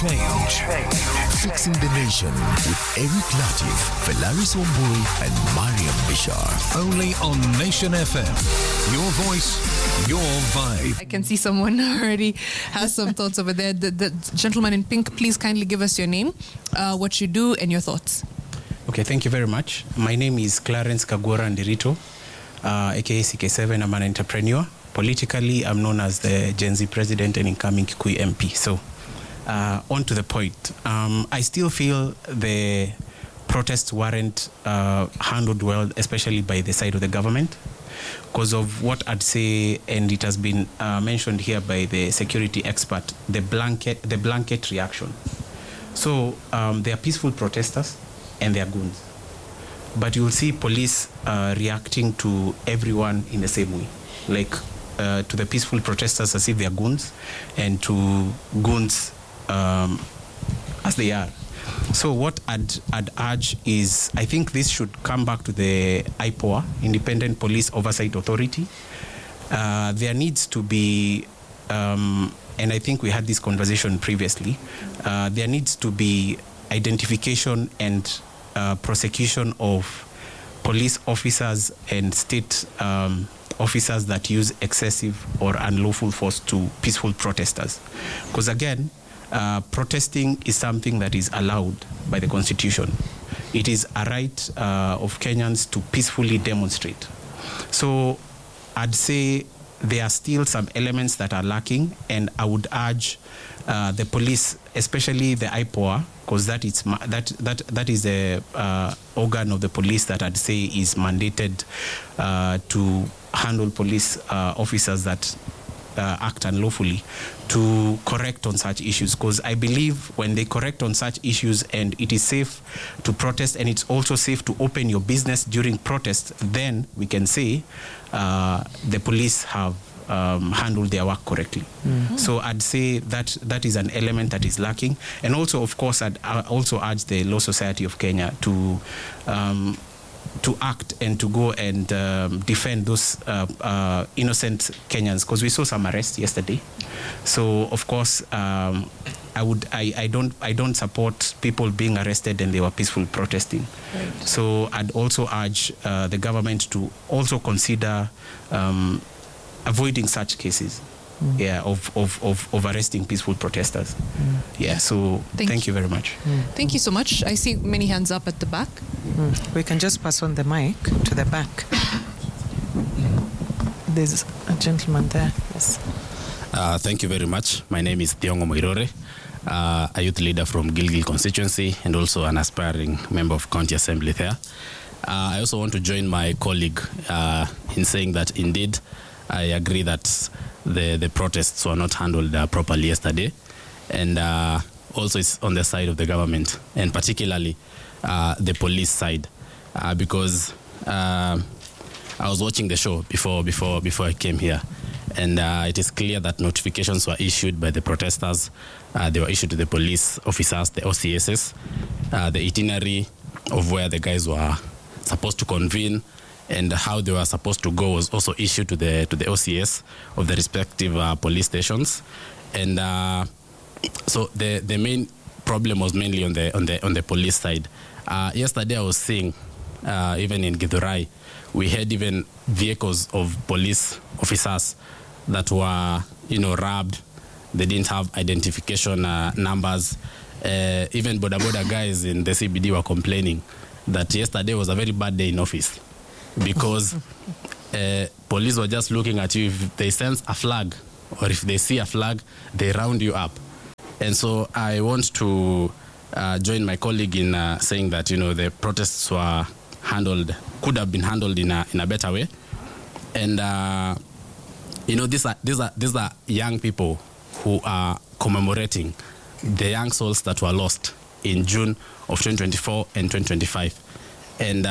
Fixing the Nation with Eric Latif, Felaris Wambui, and Mariam Bishar. Only on Nation FM. Your voice, your vibe. I can see someone already has some thoughts over there. The gentleman in pink, please kindly give us your name, what you do, and your thoughts. Okay, thank you very much. My name is Clarence Kagora Ndirito, aka CK7. I'm an entrepreneur. Politically, I'm known as the Gen Z president and incoming Kikuyu MP. So, on to the point. I still feel the protests weren't handled well, especially by the side of the government, because of what I'd say, and it has been mentioned here by the security expert, the blanket reaction. So, they are peaceful protesters and they are goons. But you'll see police reacting to everyone in the same way. Like, to the peaceful protesters as if they are goons, and to goons as they are. So what I'd urge is, I think this should come back to the IPOA, Independent Police Oversight Authority. There needs to be, and I think we had this conversation previously, there needs to be identification and prosecution of police officers and state officers that use excessive or unlawful force to peaceful protesters. Because again, protesting is something that is allowed by the Constitution. It is a right of Kenyans to peacefully demonstrate. So I'd say there are still some elements that are lacking, and I would urge the police, especially the IPOA, because that is the organ of the police that I'd say is mandated to handle police officers that act unlawfully, to correct on such issues. Because I believe when they correct on such issues and it is safe to protest and it's also safe to open your business during protest, then we can say the police have handled their work correctly. Mm-hmm. So I'd say that is an element that is lacking. And also, of course, I'd also urge the Law Society of Kenya to act and to go and defend those innocent Kenyans, because we saw some arrests yesterday. So of course, I don't support people being arrested and they were peaceful protesting. Right. So I'd also urge the government to also consider avoiding such cases. Of arresting peaceful protesters. So thank you very much. Thank you so much. I see many hands up at the back. We can just pass on the mic to the back. There's a gentleman there. Yes. Thank you very much. My name is Thiongo Moirore, a youth leader from Gilgil constituency and also an aspiring member of County Assembly there. I also want to join my colleague in saying that indeed I agree that the protests were not handled properly yesterday, and also it's on the side of the government, and particularly the police side, because I was watching the show before I came here, and it is clear that notifications were issued by the protesters. They were issued to the police officers, the OCSs. The itinerary of where the guys were supposed to convene and how they were supposed to go was also issued to the OCS of the respective police stations, and so the main problem was mainly on the police side. Yesterday, I was seeing even in Githurai, we had even vehicles of police officers that were robbed. They didn't have identification numbers. Even boda guys in the CBD were complaining that yesterday was a very bad day in office, because police were just looking at you. If they sense a flag or if they see a flag, they round you up. And so I want to join my colleague in saying that the protests were could have been handled in a better way. And these are young people who are commemorating the young souls that were lost in June of 2024 and 2025. And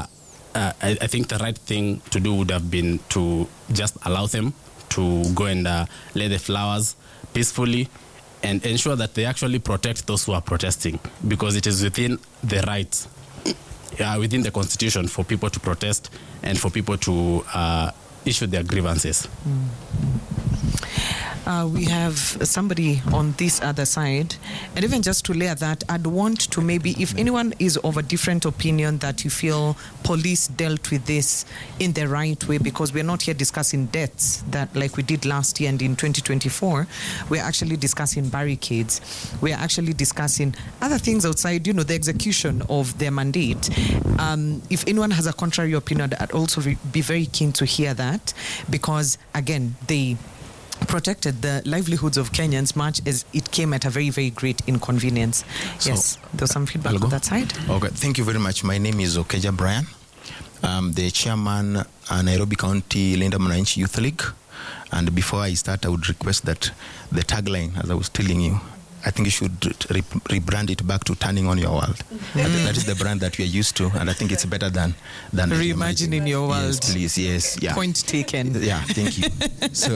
I think the right thing to do would have been to just allow them to go and lay the flowers peacefully and ensure that they actually protect those who are protesting, because it is within the rights, within the Constitution, for people to protest and for people to issue their grievances. We have somebody on this other side. And even just to layer that, I'd want to maybe, if anyone is of a different opinion that you feel police dealt with this in the right way, because we're not here discussing deaths that like we did last year, and in 2024, we're actually discussing barricades. We're actually discussing other things outside, the execution of their mandate. If anyone has a contrary opinion, I'd also be very keen to hear that, because again, they protected the livelihoods of Kenyans much as it came at a very, very great inconvenience. So, yes, there's some feedback on that side. Okay, thank you very much. My name is Okeja Brian. I'm the chairman Nairobi County Linda Mwananchi Youth League. And before I start, I would request that the tagline, as I was telling you, I think you should rebrand it back to Turning on Your World. That is the brand that we are used to, and I think it's better than Reimagining Your World. Yes, please, yes. Yeah. Point taken. Yeah, thank you. So,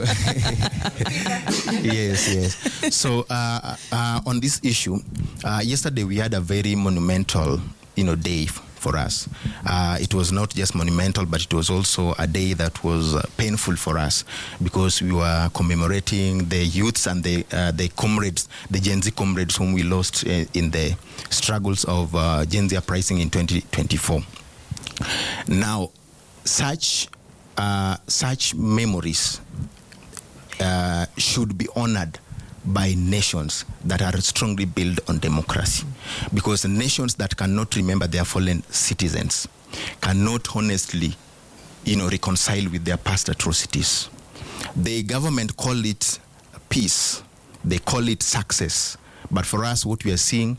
yes. So, on this issue, yesterday we had a very monumental, day for us. It was not just monumental, but it was also a day that was painful for us, because we were commemorating the youths and the comrades, the Gen Z comrades whom we lost in the struggles of Gen Z uprising in 2024. Now, such memories should be honored by nations that are strongly built on democracy, because nations that cannot remember their fallen citizens cannot honestly, reconcile with their past atrocities. The government call it peace, they call it success, but for us, what we are seeing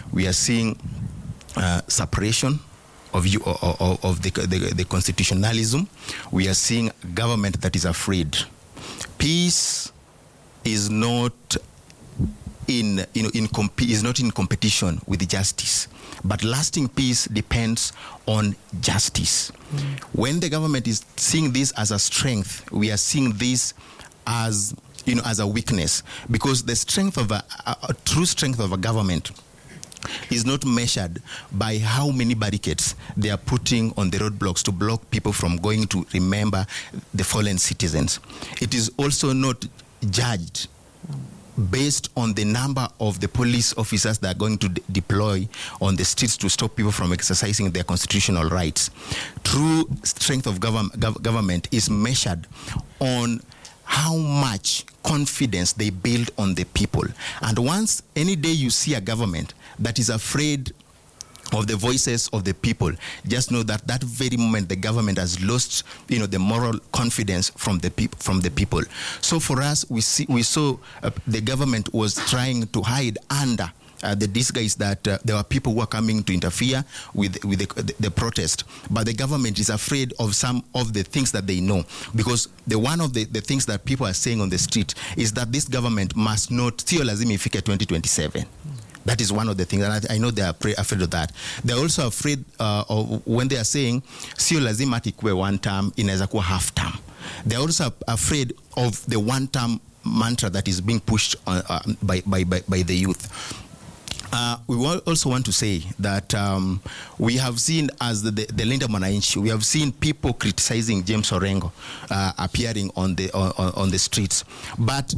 separation of the constitutionalism. We are seeing a government that is afraid. Peace is not in competition with competition, but lasting peace depends on justice. When the government is seeing this as a strength, we are seeing this as a weakness, because the strength of a true strength of a government is not measured by how many barricades they are putting on the roadblocks to block people from going to remember the fallen citizens. It is also not judged based on the number of the police officers that are going to deploy on the streets to stop people from exercising their constitutional rights. True strength of government is measured on how much confidence they build on the people. And once, any day you see a government that is afraid of the voices of the people, just know that that very moment the government has lost, the moral confidence from the people. So for us, we saw the government was trying to hide under the disguise that there were people who are coming to interfere with the protest, but the government is afraid of some of the things that they know, because one of the things that people are saying on the street is that this government must not sio lazima ifike 2027. That is one of the things, and I know they are afraid of that. They're also afraid of when they are saying sio lazima tikue one term, inaweza kuwa half term. They're also afraid of the one term mantra that is being pushed by the youth. We also want to say that we have seen, as the Linda Mwananchi, we have seen people criticizing James Orengo appearing on the streets. But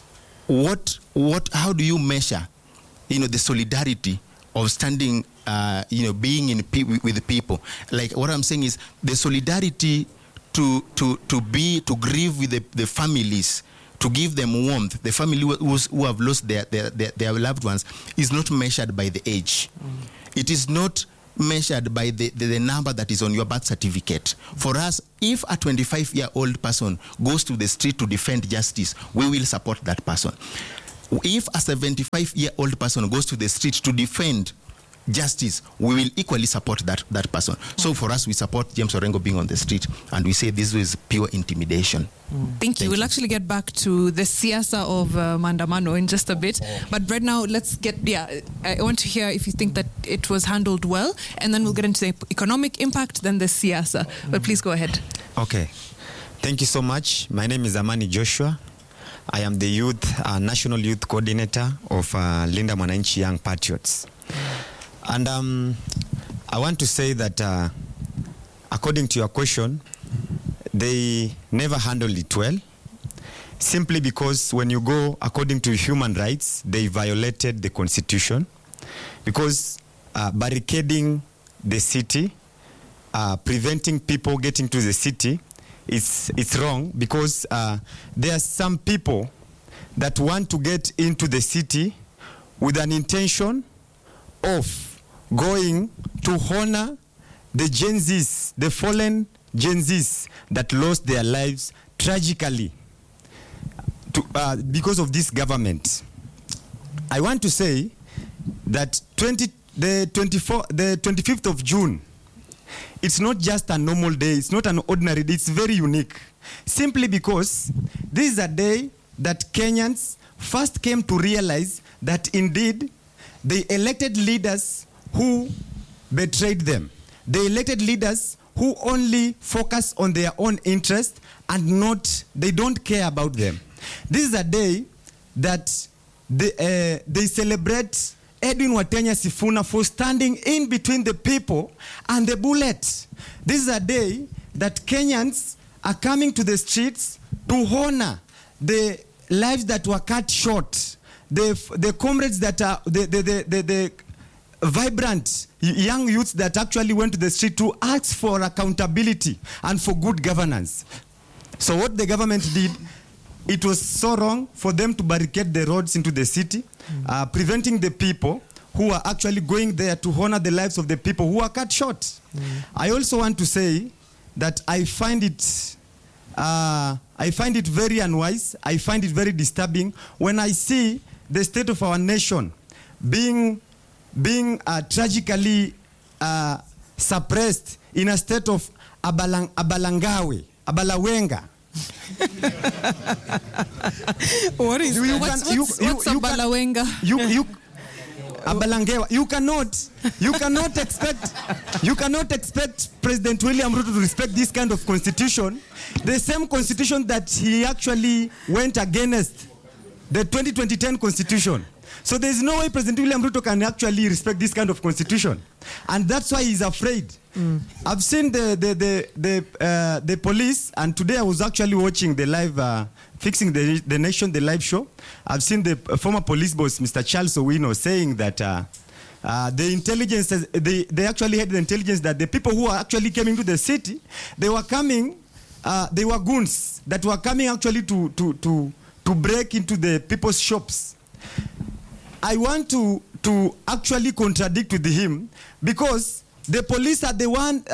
how do you measure the solidarity of standing, being with the people? Like, what I'm saying is the solidarity to grieve with the families, to give them warmth. The family who have lost their loved ones is not measured by the age. It is not measured by the number that is on your birth certificate. For us, if a 25-year-old person goes to the street to defend justice, we will support that person. If a 75-year-old person goes to the street to defend justice, we will equally support that person. So for us, we support James Orengo being on the street, and we say this was pure intimidation. Thank you. We'll actually get back to the siasa of Maandamano in just a bit. But right now, let's I want to hear if you think that it was handled well, and then we'll get into the economic impact, then the siasa. But please go ahead. Okay. Thank you so much. My name is Amani Joshua. I am the National Youth Coordinator of Linda Mwananchi Young Patriots. And I want to say that according to your question, they never handled it well. simply because when you go according to human rights, they violated the constitution, because barricading the city, preventing people getting to the city, it's wrong, because there are some people that want to get into the city with an intention of going to honor the Gen Zs, the fallen Gen Zs that lost their lives tragically because of this government. I want to say that the 25th of June, it's not just a normal day, it's not an ordinary day, it's very unique. Simply because this is a day that Kenyans first came to realize that indeed they elected leaders who betrayed them. They elected leaders who only focus on their own interest and they don't care about them. This is a day that they celebrate Edwin Watenya Sifuna for standing in between the people and the bullet. This is a day that Kenyans are coming to the streets to honor the lives that were cut short, the comrades that are the vibrant young youths that actually went to the street to ask for accountability and for good governance. So what the government did, it was so wrong for them to barricade the roads into the city, preventing the people who are actually going there to honor the lives of the people who are cut short. I also want to say that I find it very unwise. I find it very disturbing when I see the state of our nation being tragically suppressed in a state of abalawenga. What is what's abalawenga? Abalangewa. You cannot expect President William Ruto to respect this kind of constitution, the same constitution that he actually went against, the 2010 constitution. So there's no way President William Ruto can actually respect this kind of constitution, and that's why he's afraid. I've seen the police, and today I was actually watching the live Fixing the Nation, the live show. I've seen the former police boss, Mr. Charles Owino, saying that the intelligence, they actually had the intelligence that the people who are actually coming to the city, they were goons that were coming actually to break into the people's shops. I want to actually contradict with him, because the police are the one.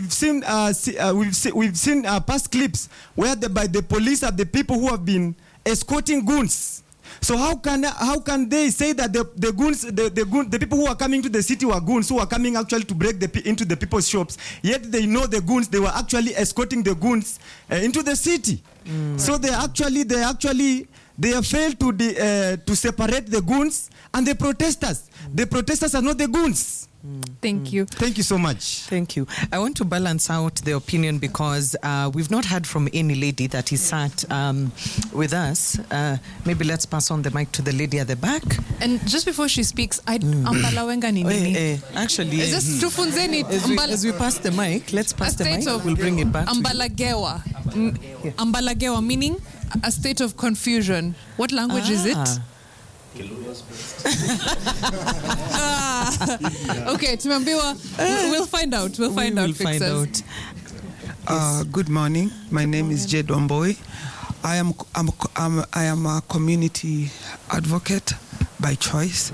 We've seen past clips where the police are the people who have been escorting goons. So how can they say that the people who are coming to the city were goons who are coming actually to break into the people's shops? Yet they know the goons. They were actually escorting the goons into the city. So they have failed to separate the goons and the protesters. The protesters are not the goons. Thank you. Thank you so much. Thank you. I want to balance out the opinion, because we've not heard from any lady that is sat with us. Maybe let's pass on the mic to the lady at the back. And just before she speaks, Ambalawenga ni nini? Actually, Just tufunzeni as we pass the mic, let's pass the mic. We'll bring it back. Ambalagewa. Ambalagewa, meaning a state of confusion. What language is it? Okay, Tumambiwa, we'll find out. We'll find out. Good morning. My name is Jed Wamboi. I am a community advocate by choice.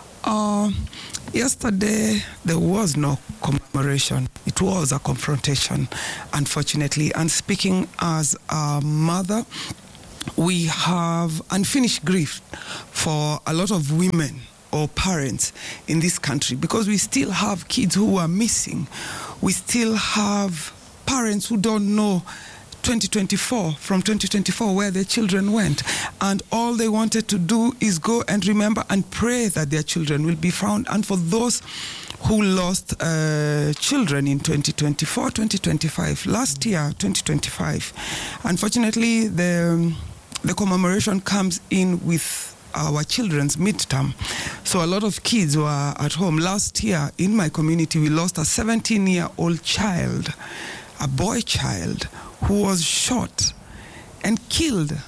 Yesterday there was no commemoration. It was a confrontation, unfortunately. And speaking as a mother, we have unfinished grief for a lot of women or parents in this country, because we still have kids who are missing. We still have parents who don't know from 2024 where their children went, and all they wanted to do is go and remember and pray that their children will be found. And for those who lost children in 2024, 2025, last year, 2025, unfortunately the commemoration comes in with our children's midterm. So a lot of kids were at home. Last year in my community, we lost a 17-year-old child, a boy child, who was shot and killed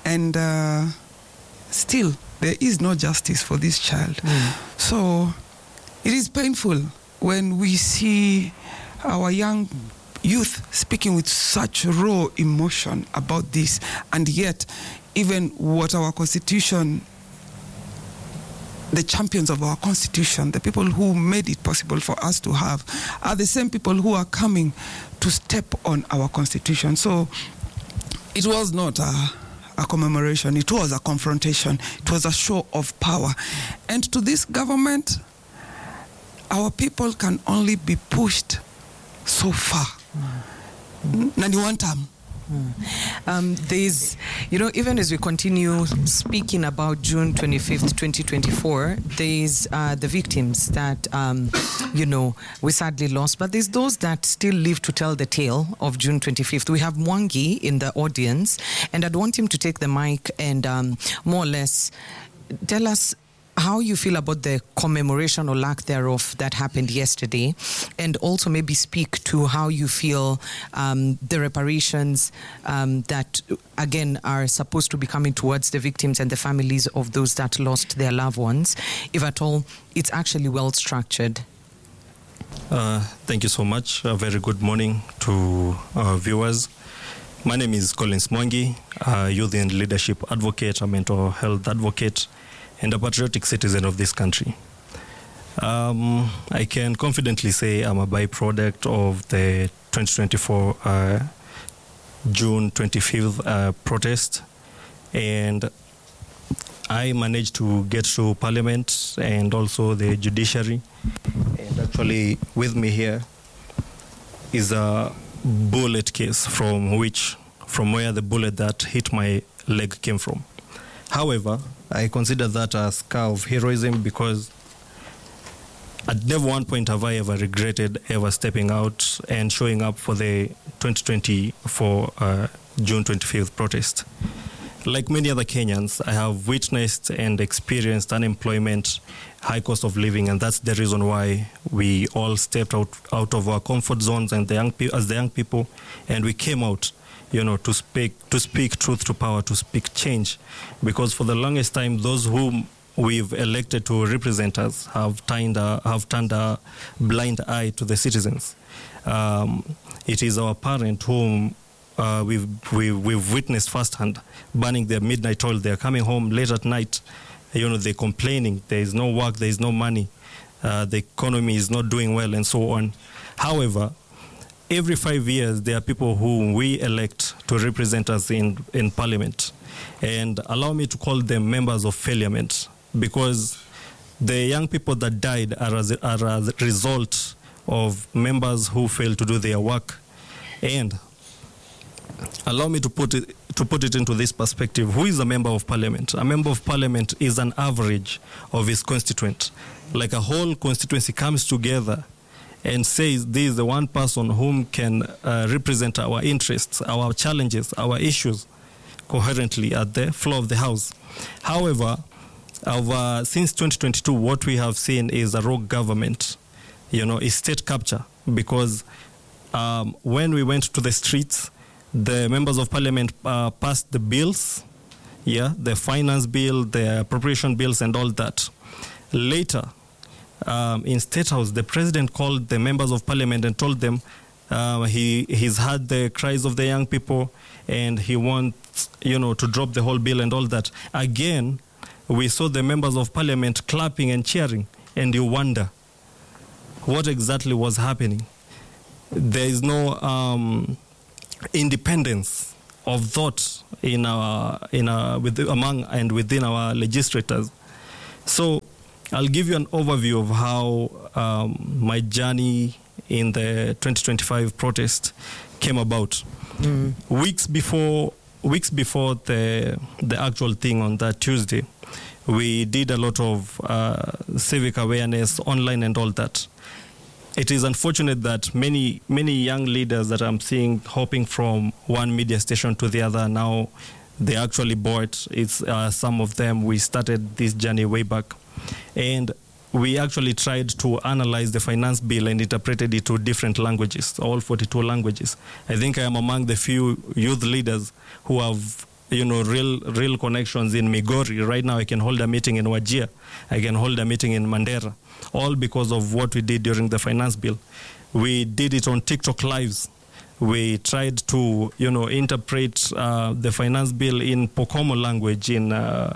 And still, there is no justice for this child. So it is painful when we see our young youth speaking with such raw emotion about this, and yet even what our constitution, the champions of our constitution, the people who made it possible for us to have, are the same people who are coming to step on our constitution. So it was not a commemoration, it was a confrontation, it was a show of power. And to this government, our people can only be pushed so far. Nani one time. There's, even as we continue speaking about June 25th, 2024, there's the victims that, we sadly lost, but there's those that still live to tell the tale of June 25th. We have Mwangi in the audience, and I'd want him to take the mic and more or less tell us how you feel about the commemoration or lack thereof that happened yesterday, and also maybe speak to how you feel the reparations that, again, are supposed to be coming towards the victims and the families of those that lost their loved ones, if at all it's actually well structured. Thank you so much. A very good morning to our viewers. My name is Collins Mwangi, youth and leadership advocate, a mental health advocate, and a patriotic citizen of this country. I can confidently say I'm a byproduct of the 2024 June 25th protest, and I managed to get to Parliament and also the judiciary. And actually with me here is a bullet case from where the bullet that hit my leg came from. However, I consider that a scar of heroism, because at never one point have I ever regretted ever stepping out and showing up for the 2024 June 25th protest. Like many other Kenyans, I have witnessed and experienced unemployment, high cost of living, and that's the reason why we all stepped out of our comfort zones and as the young people, and we came out, to speak truth to power, to speak change, because for the longest time, those whom we've elected to represent us have turned a blind eye to the citizens. It is our parent whom we've witnessed firsthand burning their midnight oil. They're coming home late at night. They're complaining. There is no work. There is no money. The economy is not doing well, and so on. However, every 5 years, there are people whom we elect to represent us in Parliament. And allow me to call them members of parliament, because the young people that died are a result of members who failed to do their work. And allow me to put it into this perspective. Who is a member of parliament? A member of parliament is an average of his constituent. Like a whole constituency comes together and says this is the one person whom can represent our interests, our challenges, our issues coherently at the floor of the House. However, since 2022, what we have seen is a rogue government, is state capture, because when we went to the streets, the members of parliament passed the bills, the finance bill, the appropriation bills, and all that. Later, in State House, the president called the members of parliament and told them he's heard the cries of the young people and he wants, to drop the whole bill and all that. Again, we saw the members of parliament clapping and cheering, and you wonder what exactly was happening. There is no independence of thought among and within our legislators. So I'll give you an overview of how my journey in the 2025 protest came about. Weeks before the actual thing on that Tuesday, we did a lot of civic awareness online and all that. It is unfortunate that many young leaders that I'm seeing hopping from one media station to the other now, they actually bored. It's some of them. We started this journey way back, and we actually tried to analyze the finance bill and interpreted it to different languages, all 42 languages. I think I am among the few youth leaders who have real connections in Migori. Right now I can hold a meeting in Wajir. I can hold a meeting in Mandera, all because of what we did during the finance bill. We did it on TikTok lives. We tried to, interpret the finance bill in Pokomo language, in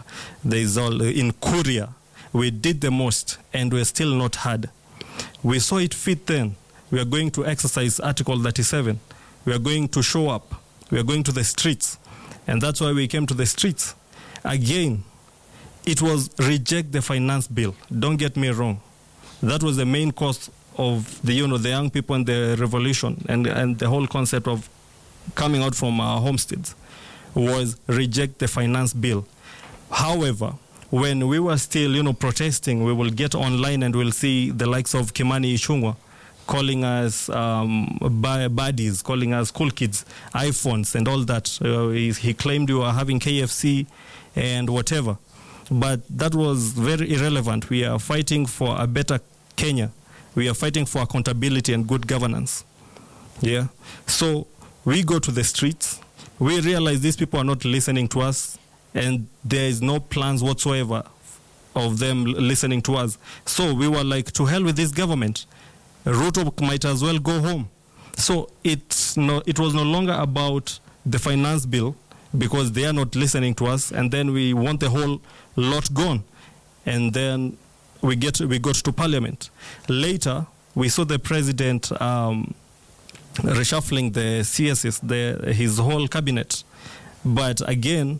Kuria. We did the most, and we're still not heard. We saw it fit then. We are going to exercise Article 37. We are going to show up. We are going to the streets. And that's why we came to the streets. Again, it was reject the finance bill. Don't get me wrong. That was the main cause of the young people and the revolution and the whole concept of coming out from our homesteads was reject the finance bill. However, when we were still, protesting, we will get online and we'll see the likes of Kimani Ichung'wah calling us baddies, calling us cool kids, iPhones and all that. He claimed we were having KFC and whatever. But that was very irrelevant. We are fighting for a better Kenya. We are fighting for accountability and good governance. Yeah. So we go to the streets. We realize these people are not listening to us, and there is no plans whatsoever of them listening to us. So we were like, to hell with this government. Ruto might as well go home. So it was no longer about the finance bill, because they are not listening to us, and then we want the whole lot gone. And then we got to parliament. Later, we saw the president reshuffling the CSs, his whole cabinet. But again,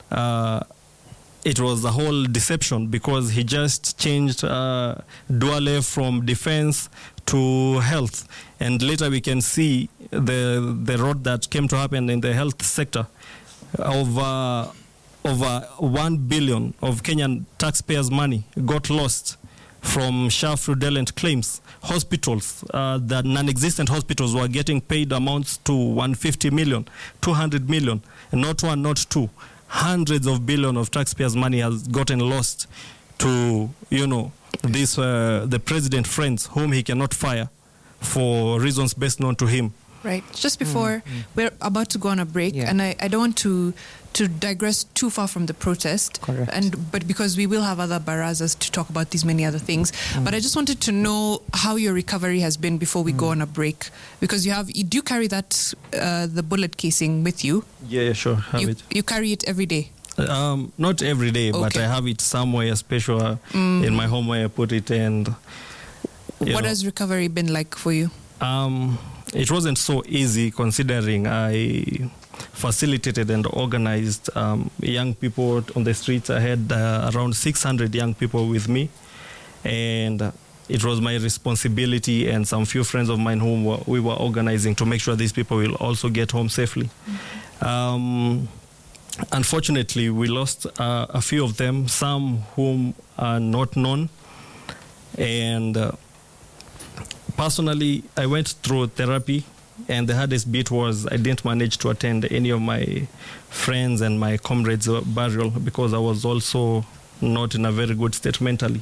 it was a whole deception, because he just changed Duale from defense to health. And later we can see the road that came to happen in the health sector. Over 1 billion of Kenyan taxpayers' money got lost from fraudulent claims. Hospitals, the non-existent hospitals, were getting paid amounts to 150 million, 200 million, not one, not two. Hundreds of billions of taxpayers' money has gotten lost to, this the president friends whom he cannot fire for reasons best known to him. Right. Just before we're about to go on a break, and I don't want to digress too far from the protest. Correct. But because we will have other barazas to talk about these many other things. But I just wanted to know how your recovery has been before we go on a break, because you do carry that the bullet casing with you? Yeah, sure. Have it. You carry it every day? Not every day, but I have it somewhere special in my home where I put it. And what has recovery been like for you? It wasn't so easy, considering I facilitated and organized young people on the streets. I had around 600 young people with me, and it was my responsibility and some few friends of mine whom we were organizing to make sure these people will also get home safely. Unfortunately, we lost a few of them, some whom are not known, and personally, I went through therapy, and the hardest bit was I didn't manage to attend any of my friends and my comrades' burial, because I was also not in a very good state mentally.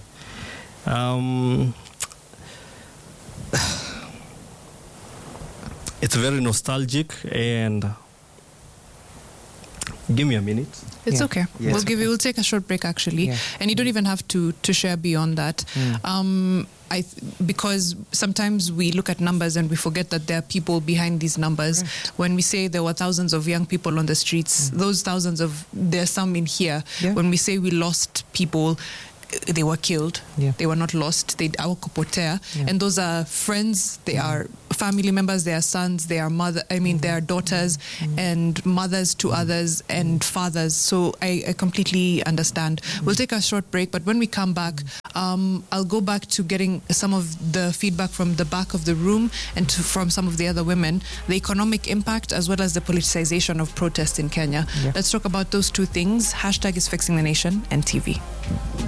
It's very nostalgic, and give me a minute. It's okay. Yes. We'll take a short break, actually. Yeah. And you don't even have to share beyond that. Because sometimes we look at numbers and we forget that there are people behind these numbers. Right. When we say there were thousands of young people on the streets, those thousands there's some in here. Yeah. When we say we lost people, they were killed. Yeah. They were not lost. They are kapotea. Yeah. And those are friends. They are family members. They are sons. They are they are daughters and mothers to others and fathers. So I completely understand. We'll take a short break, but when we come back, I'll go back to getting some of the feedback from the back of the room and from some of the other women, the economic impact as well as the politicization of protest in Kenya. Yeah. Let's talk about those two things. # is Fixing the Nation and TV.